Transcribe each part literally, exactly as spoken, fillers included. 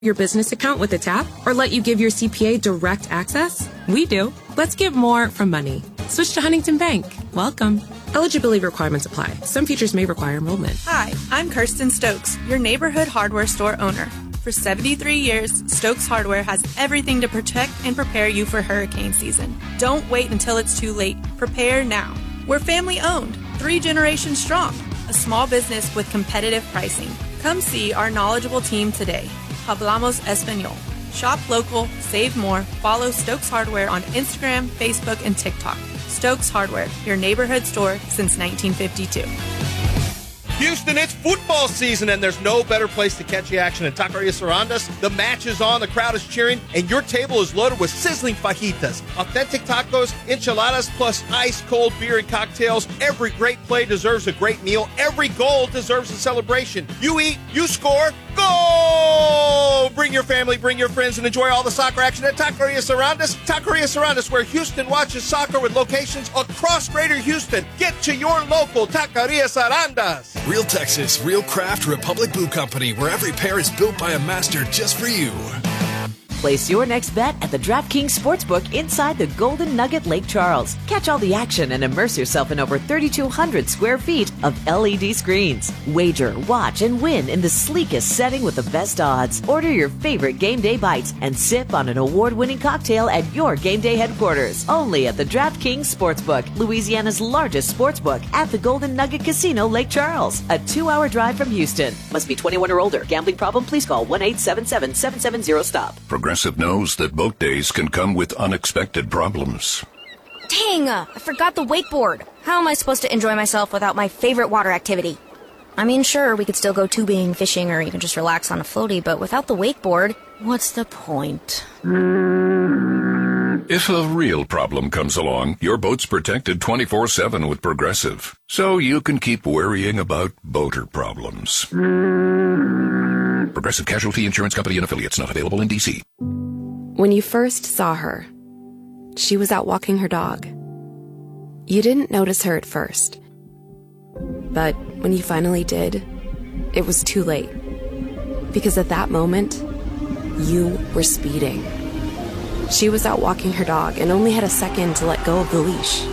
your business account with a tap or let you give your C P A direct access? We do. Let's get more from money. Switch to Huntington Bank. Welcome. Eligibility requirements apply. Some features may require enrollment. Hi, I'm Kirsten Stokes, your neighborhood hardware store owner. For seventy-three years, Stokes Hardware has everything to protect and prepare you for hurricane season. Don't wait until it's too late. Prepare now. We're family owned, three generations strong, a small business with competitive pricing. Come see our knowledgeable team today. Hablamos Español. Shop local, save more. Follow Stokes Hardware on Instagram, Facebook, and TikTok. Stokes Hardware, your neighborhood store since nineteen fifty-two. Houston, it's football season, and there's no better place to catch the action than Taqueria Sarandas. The match is on, the crowd is cheering, and your table is loaded with sizzling fajitas, authentic tacos, enchiladas, plus ice-cold beer and cocktails. Every great play deserves a great meal. Every goal deserves a celebration. You eat, you score, go! Bring your family, bring your friends, and enjoy all the soccer action at Taqueria Sarandas. Taqueria Sarandas, where Houston watches soccer with locations across Greater Houston. Get to your local Taqueria Sarandas. Real Texas, Real Craft Republic Boot Company, where every pair is built by a master just for you. Place your next bet at the DraftKings Sportsbook inside the Golden Nugget Lake Charles. Catch all the action and immerse yourself in over thirty-two hundred square feet of L E D screens. Wager, watch, and win in the sleekest setting with the best odds. Order your favorite game day bites and sip on an award-winning cocktail at your game day headquarters. Only at the DraftKings Sportsbook, Louisiana's largest sportsbook at the Golden Nugget Casino, Lake Charles. A two-hour drive from Houston. Must be twenty-one or older. Gambling problem? Please call one eight seven seven, seven seven zero, stop. Progressive knows that boat days can come with unexpected problems. Dang, I forgot the wakeboard. How am I supposed to enjoy myself without my favorite water activity? I mean, sure, we could still go tubing, fishing, or even just relax on a floaty, but without the wakeboard, what's the point? If a real problem comes along, your boat's protected twenty-four seven with Progressive, so you can keep worrying about boater problems. Progressive Casualty Insurance Company and Affiliates, not available in D C. When you first saw her, she was out walking her dog. You didn't notice her at first. But when you finally did, it was too late. Because at that moment, you were speeding. She was out walking her dog and only had a second to let go of the leash.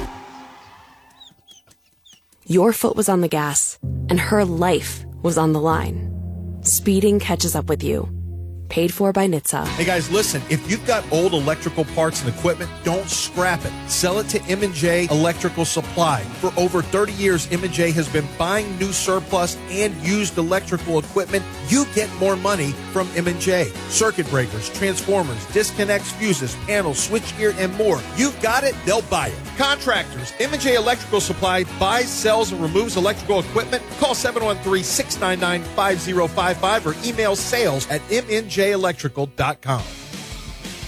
Your foot was on the gas, and her life was on the line. Speeding catches up with you. Paid for by N H T S A. Hey guys, listen, if you've got old electrical parts and equipment, don't scrap it. Sell it to M and J Electrical Supply. For over thirty years, M and J has been buying new surplus and used electrical equipment. You get more money from M and J. Circuit breakers, transformers, disconnects, fuses, panels, switchgear, and more. You've got it, they'll buy it. Contractors, M and J Electrical Supply buys, sells, and removes electrical equipment. Call seven one three, six nine nine, five zero five five or email sales at m n j electrical dot com.